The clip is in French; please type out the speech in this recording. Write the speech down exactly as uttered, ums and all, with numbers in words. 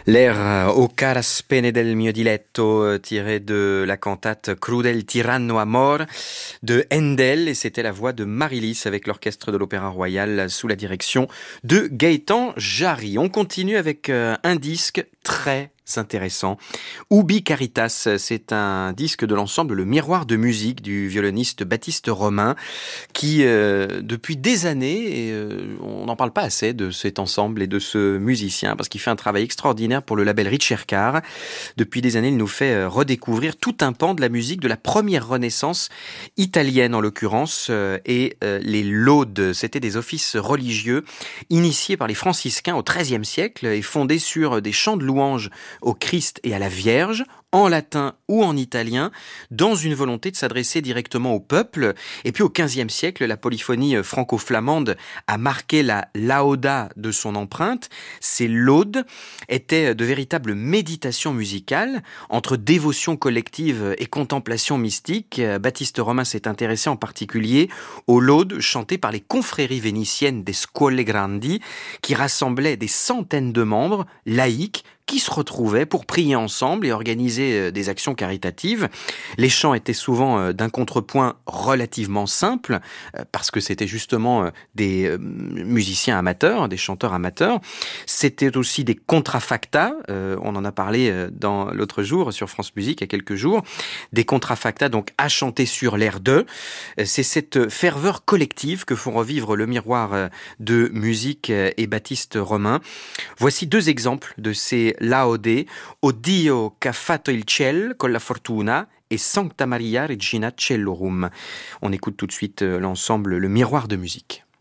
L'air euh, O cara spene del mio diletto, euh, tiré de la cantate Crudel tiranno amor de Handel, et c'était la voix de Marilis avec l'orchestre de l'Opéra Royal sous la direction de Gaëtan Jarry. On continue avec euh, un disque très intéressant. Ubi Caritas, c'est un disque de l'ensemble Le Miroir de musique du violoniste Baptiste Romain qui, euh, depuis des années, et, euh, on n'en parle pas assez de cet ensemble et de ce musicien parce qu'il fait un travail extraordinaire pour le label Ricercar. Depuis des années, il nous fait euh, redécouvrir tout un pan de la musique de la première Renaissance italienne en l'occurrence euh, et euh, les laudes. C'était des offices religieux initiés par les franciscains au treizième siècle et fondés sur des chants de louanges au Christ et à la Vierge, en latin ou en italien, dans une volonté de s'adresser directement au peuple. Et puis au quinzième siècle, la polyphonie franco-flamande a marqué la lauda de son empreinte. Ces laudes étaient de véritables méditations musicales entre dévotion collective et contemplation mystique. Baptiste Romain s'est intéressé en particulier aux laudes chantées par les confréries vénitiennes des Scuole Grandi, qui rassemblaient des centaines de membres laïcs qui se retrouvaient pour prier ensemble et organiser des actions caritatives. Les chants étaient souvent d'un contrepoint relativement simple, parce que c'était justement des musiciens amateurs, des chanteurs amateurs. C'était aussi des contrafacta, euh, on en a parlé dans l'autre jour sur France Musique, il y a quelques jours, des contrafacta donc à chanter sur l'air de. C'est cette ferveur collective que font revivre Le Miroir de musique et Baptiste Romain. Voici deux exemples de ces Laude, O Dio che ha fatto il ciel con la fortuna et Sancta Maria Regina Cellorum. On écoute tout de suite l'ensemble Le Miroir de musique.